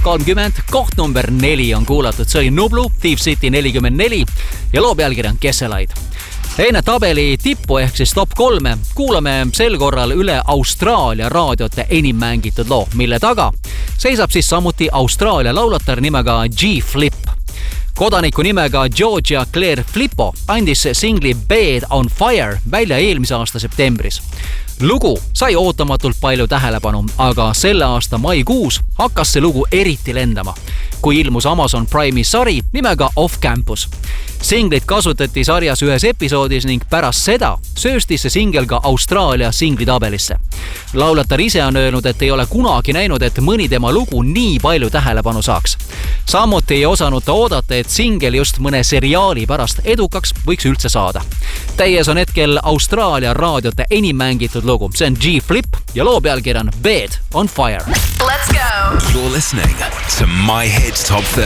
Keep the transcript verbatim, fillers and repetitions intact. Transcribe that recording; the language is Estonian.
kolmkümmend, koht number neli on kuulatud. See oli Nublu, Thief City nelikümmend neli ja loo pealkiri on Kesselaid. Enne tabeli tippu ehk siis top kolme kuulame sel korral üle Austraalia raadiote enim mängitud loo, mille taga seisab siis samuti Austraalia laulatar nimega G-Flip. Kodaniku nimega Georgia Claire Flippo andis singli Bed on Fire välja eelmise aasta septembris. Lugu sai ootamatult palju tähelepanu, aga selle aasta maikuus hakkas see lugu eriti lendama, kui ilmus Amazon Prime'i sari nimega Off Campus. Singlit kasutati sarjas ühes episoodis ning pärast seda sööstis see singel ka Austraalia singlitabelisse. Laulatar ise on öelnud, et ei ole kunagi näinud, et mõni tema lugu nii palju tähelepanu saaks. Samuti ei osanud ta oodata, et singel just mõne seriaali pärast edukaks võiks üldse saada. Täies on hetkel Austraalia raadiote enim mängitud lugu. See on G-Flip ja loo pealkiri on Bed on Fire. Let's go! You're listening to My Hits Top thirty.